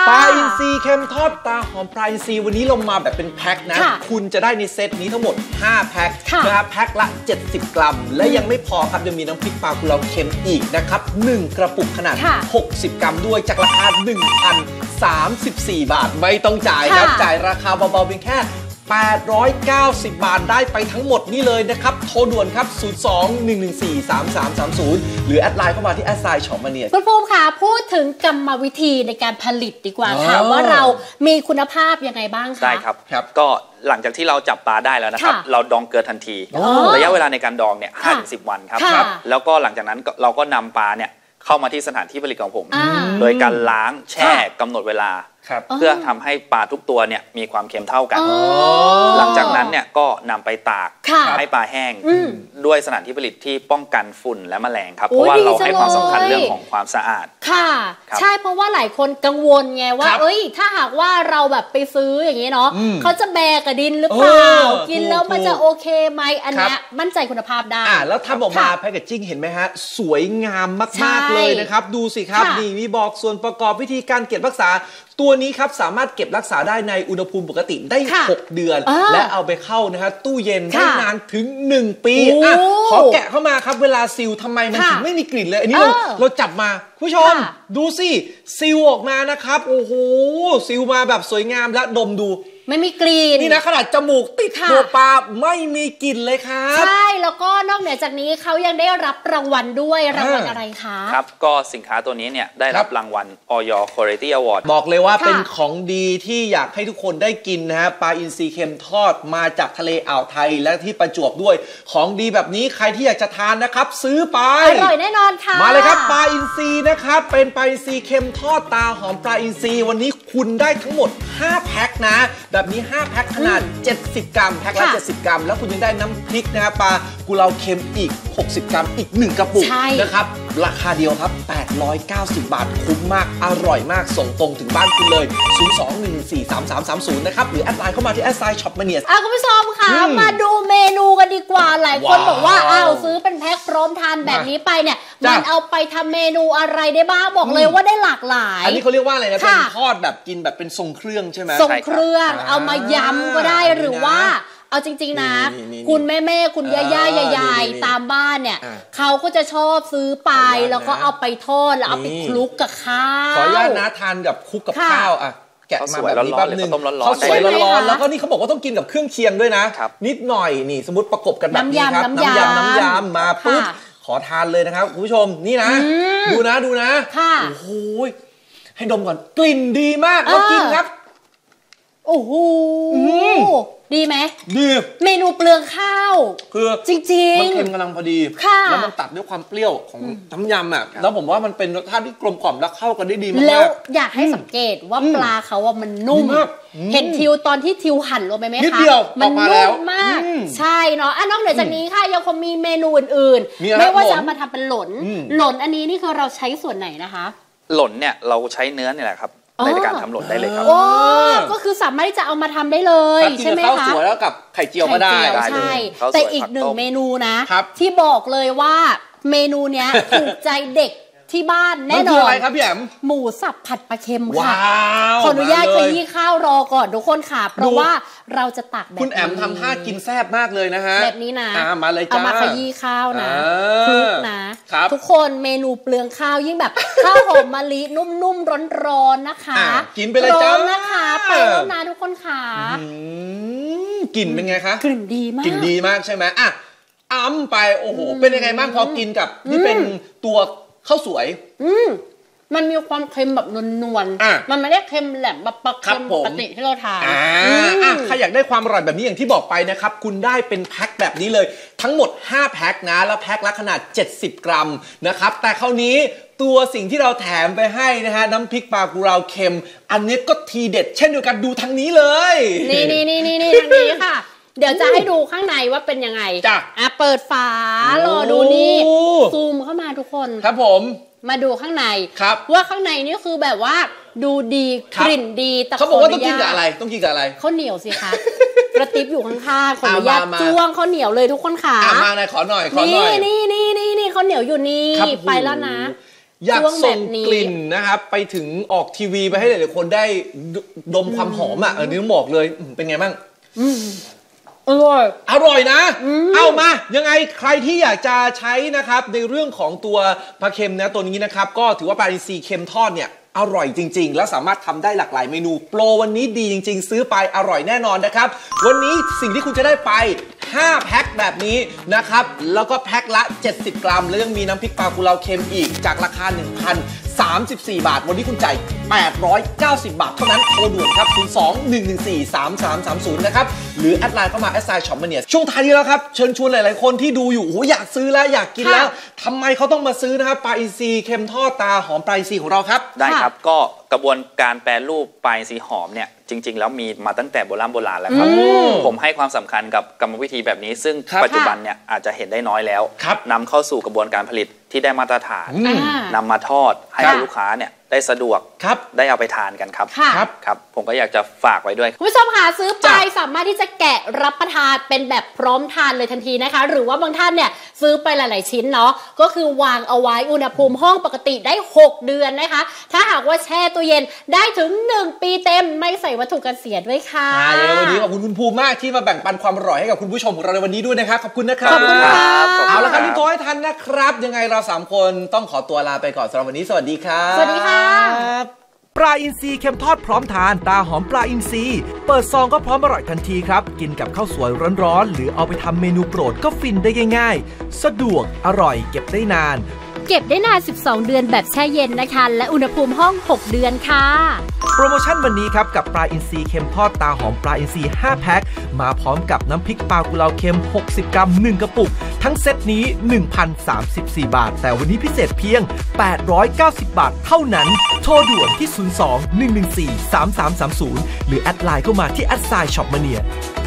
ปลาอินทรีเค็มทอดตาหอมปลาอินทรีวันนี้ลงมาแบบเป็นแพ็คนะคุณจะได้ในเซตนี้ทั้งหมด5แพ็คนะครับแพ็คละ70 กรัมและยังไม่พอครับยังมีน้ำพริกปลากุเลาเค็มอีกนะครับ1กระปุกขนาด60 กรัมด้วยจากราคา 1,034 บาทไม่ต้องจ่ายครับจ่ายราคาเบาๆเพียงแค่890 บาทได้ไปทั้งหมดนี่เลยนะครับโทรด่วนครับ02-114-3330หรือแอดไลน์เข้ามาที่@shopmania คุณภูมิค่ะพูดถึงกรรมวิธีในการผลิตดีกว่าค่ะว่าเรามีคุณภาพยังไงบ้างคะได้ครับก็หลังจากที่เราจับปลาได้แล้วนะครับเราดองเกลือทันทีระยะเวลาในการดองเนี่ย 5-10 วันครับแล้วก็หลังจากนั้นเราก็นำปลาเนี่ยเข้ามาที่สถานที่ผลิตของผมโดยการล้างแช่กำหนดเวลาเพื่อทำให้ปลาทุกตัวเนี่ยมีความเค็มเท่ากันหลังจากนั้นเนี่ยก็นำไปตากให้ปลาแห้งด้วยสถานที่ผลิตที่ป้องกันฝุ่นและแมลงครับเพราะว่าเราให้ความสำคัญเรื่องของความสะอาดค่ะใช่เพราะว่าหลายคนกังวลไงว่าเอ้ยถ้าหากว่าเราแบบไปซื้ออย่างนี้เนาะเขาจะแบกกับดินหรือเปล่ากินแล้วมันจะโอเคไหมอันนี้มั่นใจคุณภาพได้แล้วทำออกมาแพคเกจจิ้งเห็นไหมฮะสวยงามมากๆเลยนะครับดูสิครับนี่มีบอกส่วนประกอบวิธีการเก็บรักษาตัวนี้ครับสามารถเก็บรักษาได้ในอุณหภูมิปกติได้6 เดือนและเอาไปเข้านะฮะตู้เย็นได้นานถึง1 ปีขอแกะเข้ามาครับเวลาซีลทำไมมันถึงไม่มีกลิ่นเลยอันนี้เราจับมาผู้ชมดูสิซีลออกมานะครับโอ้โหซีลมาแบบสวยงามและดมดูไม่มีกลิ่นนี่นะขนาดจมูกติดตัวปลาไม่มีกลิ่นเลยครับใช่แล้วก็นอกเหนือจากนี้เขายังได้รับรางวัลด้วยรางวัลอะไรคะครับก็สินค้าตัวนี้เนี่ยได้รับรางวัล Oyo Quality Award บอกเลยว่าเป็นของดีที่อยากให้ทุกคนได้กินนะฮะปลาอินทรีเค็มทอดมาจากทะเลอ่าวไทยและที่ประจวบด้วยของดีแบบนี้ใครที่อยากจะทานนะครับซื้อไปอร่อยแน่นอนค่ะมาเลยครับปลาอินทรีนะครับเป็นปลาอินทรีเค็มทอดตาหอมปลาอินทรีวันนี้คุณได้ทั้งหมด5แพ็คนะแบบนี้5แพ็คขนาด70 กรัมแพ็คละ70 กรัมแล้วคุณยังได้น้ำพริกนะครับปลากุเลาเค็มอีก60 กรัมอีก1กระปุกนะครับราคาเดียวครับ890 บาทคุ้มมากอร่อยมากส่งตรงถึงบ้านคุณเลย02-114-3330นะครับหรือแอดไลน์เข้ามาที่@shopmania คุณผู้ชมค่ะมาดูเมนูกันดีกว่าหลายคนบอกว่าซื้อเป็นแพ็คพร้อมทานแบบนี้ไปเนี่ยมันเอาไปทำเมนูอะไรได้บ้างบอกเลยว่าได้หลากหลายอันนี้เขาเรียกว่าอะไรนะเป็นทอดแบบกินแบบเป็นทรงเครื่องใช่ไหมทรงเครื่องเอามายำก็ได้หรือว่าเอาจริงๆนะคุณแม่คุณย่ายายตามบ้านเนี่ยเขาก็จะชอบซื้อไปแล้วก็เอาไปทอดแล้วเอาไปคลุกกับข้าวขออนุญาตนะทานกับคลุกกับข้าวแกะมาแบบนี้แป๊บนึงเขาสวยร้อนๆแล้วก็นี่เขาบอกว่าต้องกินกับเครื่องเคียงด้วยนะนิดหน่อยนี่สมมติประกบกันแบบนี้ครับน้ำยำมาปุ๊บขอทานเลยนะครับคุณผู้ชมนี่นะดูนะโอ้โหให้ดมก่อนกลิ่นดีมากแล้วกินครับโอ้โหดีไหมดีเมนูเปลืองข้าวคือจริงๆมันเค็มกำลังพอดีแล้วมันตัดด้วยความเปรี้ยวของน้ำยำแล้วผมว่ามันเป็นรสชาติที่กลมกล่อมและเข้ากันได้ดีมากแล้วอยากให้สังเกตว่าปลาเขาว่ามันนุ่มเห็นทิวตอนที่ทิวหั่นลงไปไหมคะมันนุ่มมากใช่เนาะนอกจากนี้ค่ะยังคงมีเมนูอื่นๆไม่ว่าจะมาทำเป็นหล่นอันนี้นี่คือเราใช้ส่วนไหนนะคะหล่นเนี่ยเราใช้เนื้อนี่แหละครับในการทำหล่นได้เลยครับก็คือสามารถที่จะเอามาทำได้เลยใช่ไหมคะข้าวสวยแล้วกับไข่เจียวก็ได้ใช่แต่อีกหนึ่งเมนูนะที่บอกเลยว่าเมนูเนี้ยถูกใจเด็กที่บ้านแน่นอนอะไรครับพี่แอมหมูสับผัดปลาเค็มค่ะขออนุญาตขยี้ข้าวรอก่อนทุกคนค่ะเพราะว่าเราจะตักแบบคุณแอมทำท่ากินแซ่บมากเลยนะฮะแบบนี้นะมาเลยจ้าเอามาขยี้ข้าวนะคลุกนะทุกคนเมนูเปลืองข้าวยิ่งแบบข้าวหอมมะลินุ่มๆร้อนๆนะคะกินไปเลยจ้านะคะไปแล้วนะทุกคนค่ะกลิ่นเป็นไงคะกลิ่นดีมากกลิ่นดีมากใช่ไหมไปโอ้โหเป็นยังไงบ้างพอกินกับที่เป็นตัวข้าวสวยมันมีความเค็มแบบนวลๆมันไม่ได้เค็มแหลมแบบปลาเค็มปกติที่เราทานใครอยากได้ความอร่อยแบบนี้อย่างที่บอกไปนะครับคุณได้เป็นแพ็คแบบนี้เลยทั้งหมด5แพ็คนะแล้วแพ็คละขนาด70 กรัมนะครับแต่คราวนี้ตัวสิ่งที่เราแถมไปให้นะฮะน้ำพริกปลากุเลาเค็มอันนี้ก็ทีเด็ดเช่นเดียวกันดูทางนี้เลยนี่ทางนี้ค่ะเดี๋ยวจะให้ดูข้างในว่าเป็นยังไงเปิดฝารอดูนี่ซูมเข้ามาทุกคนครับผมมาดูข้างในว่าข้างในนี่คือแบบว่าดูดีกลิ่นดีแต่เขาบอกว่าต้องกินกับอะไรข้าวเหนียวสิคะกระติบอยู่ข้างๆขออนุญาตจ้วงข้าวเหนียวเลยทุกคนค่ะมาหน่อยขอหน่อยนี่ข้าวเหนียวอยู่นี่ไปแล้วนะอยากส่งกลิ่นนะครับไปถึงออกทีวีไปให้หลายๆคนได้ดมความหอมอ่ะนี่ต้องบอกเลยเป็นไงบ้างอร่อยนะเอามายังไงใครที่อยากจะใช้นะครับในเรื่องของตัวปลาเค็มนะตัวนี้นะครับก็ถือว่าปลาอินทรีเค็มทอดเนี่ยอร่อยจริงๆแล้วสามารถทำได้หลากหลายเมนูโปรวันนี้ดีจริงๆซื้อไปอร่อยแน่นอนนะครับวันนี้สิ่งที่คุณจะได้ไป5แพ็คแบบนี้นะครับแล้วก็แพ็คละ70 กรัมแล้วยังมีน้ำพริกปลากุเลาเค็มอีกจากราคา 1,034 บาทวันนี้คุณจ่าย890 บาทเท่านั้นโทรด่วนครับ02-114-3330นะครับหรือแอดไลน์เข้ามา@shopmaniaช่วงท้ายนี้แล้วครับเชิญชวนหลายๆคนที่ดูอยู่โอ้อยากซื้อแล้วอยากกินแล้วทำไมเขาต้องมาซื้อนะครับปลาอินทรีเค็มทอดตาหอมปลาอินทรีของเราครับได้ครับก็กระบวนการแปรรูปปลาอินทรีหอมเนี่ยจริงๆแล้วมีมาตั้งแต่โบราณแล้วครับผมให้ความสำคัญกับกรรมวิธีแบบนี้ซึ่งปัจจุบันเนี่ยอาจจะเห็นได้น้อยแล้วนำเข้าสู่กระบวนการผลิตที่ได้มาตรฐานนำมาทอดให้ลูกค้าเนี่ยได้สะดวกได้เอาไปทานกันครับครับผมก็อยากจะฝากไว้ด้วยคุณผู้ชมหาซื้อไปสามารถที่จะแกะรับประทานเป็นแบบพร้อมทานเลยทันทีนะคะหรือว่าบางท่านเนี่ยซื้อไปหลายๆชิ้นเนาะก็คือวางเอาไว้อุณหภูมิห้องปกติได้6เดือนนะคะถ้าหากว่าแช่ตู้เย็นได้ถึง1 ปีเต็มไม่ใส่วัตถุกันเสียด้วยค่ะวันนี้ขอบคุณคุณภูมิมากที่มาแบ่งปันความอร่อยให้กับคุณผู้ชมของเราในวันนี้ด้วยนะครับขอบคุณนะครับขอบคุณครับเอาละครับรีบโทรให้ทันนะครับยังไงเรา3คนต้องขอตัวลาไปก่อนสำหรับวันนี้สวัสดีครับสวัสดีค่ะปลาอินทรีเค็มทอดพร้อมทานตาหอมปลาอินทรีเปิดซองก็พร้อมอร่อยทันทีครับกินกับข้าวสวยร้อนๆหรือเอาไปทำเมนูโปรดก็ฟินได้ง่ายๆสะดวกอร่อยเก็บได้นานเก็บได้นาน12เดือนแบบแช่เย็นนะคะและอุณหภูมิห้อง6เดือนค่ะโปรโมชั่นวันนี้ครับกับปลาอินทรีเค็มทอดตาหอมปลาอินทรี5แพ็คมาพร้อมกับน้ำพริกปลากุเลาเค็ม60 กรัม1กระปุกทั้งเซตนี้ 1,034 บาทแต่วันนี้พิเศษเพียง890 บาทเท่านั้นโทรด่วนที่02-114-3330หรือแอดไลน์เข้ามาที่@shopmania